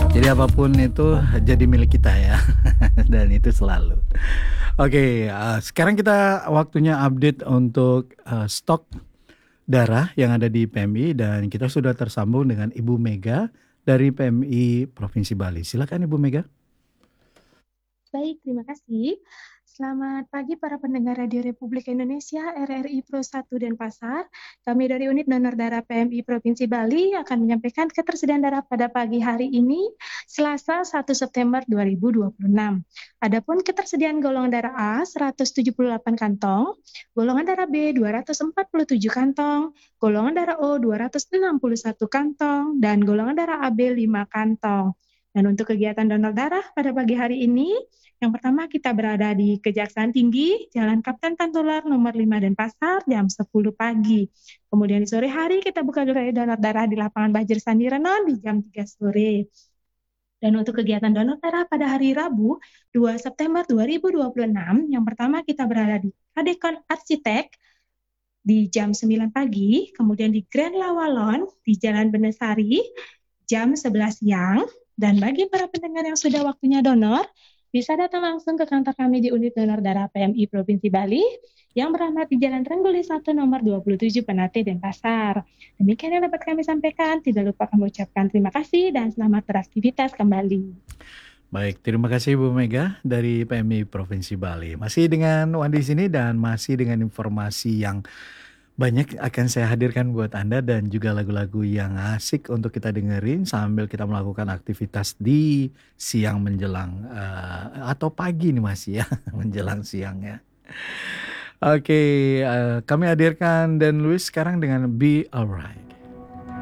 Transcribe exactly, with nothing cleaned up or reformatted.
Jadi apapun itu jadi milik kita ya, dan itu selalu. Oke, uh, sekarang kita waktunya update untuk uh, stok darah yang ada di P M I dan kita sudah tersambung dengan Ibu Mega dari P M I Provinsi Bali. Silakan Ibu Mega. Baik, terima kasih. Selamat pagi para pendengar Radio Republik Indonesia, R R I Pro satu Denpasar. Kami dari Unit Donor Darah P M I Provinsi Bali akan menyampaikan ketersediaan darah pada pagi hari ini, Selasa satu September dua ribu dua puluh enam. Adapun ketersediaan golongan darah A seratus tujuh puluh delapan kantong, golongan darah B dua ratus empat puluh tujuh kantong, golongan darah O dua ratus enam puluh satu kantong, dan golongan darah A B lima kantong. Dan untuk kegiatan donor darah pada pagi hari ini, yang pertama kita berada di Kejaksaan Tinggi, Jalan Kapten Tantular nomor lima Denpasar jam sepuluh pagi. Kemudian di sore hari kita buka gerai donor darah di lapangan Bajir Sandi Renon di jam tiga sore. Dan untuk kegiatan donor darah pada hari Rabu, dua September dua ribu dua puluh enam, yang pertama kita berada di Kadekon Arsitek di jam sembilan pagi, kemudian di Grand Lawalon di Jalan Benesari jam sebelas siang. Dan bagi para pendengar yang sudah waktunya donor, bisa datang langsung ke kantor kami di Unit Donor Darah P M I Provinsi Bali yang beralamat di Jalan Trengguli satu nomor dua puluh tujuh Penate, Denpasar. Demikian yang dapat kami sampaikan. Tidak lupa kami ucapkan terima kasih dan selamat beraktivitas kembali. Baik, terima kasih Bu Mega dari P M I Provinsi Bali. Masih dengan Wandi di sini dan masih dengan informasi yang banyak akan saya hadirkan buat Anda dan juga lagu-lagu yang asik untuk kita dengerin sambil kita melakukan aktivitas di siang menjelang uh, atau pagi nih masih ya, menjelang siang ya. Oke, uh, kami hadirkan Dan Luis sekarang dengan Be Alright.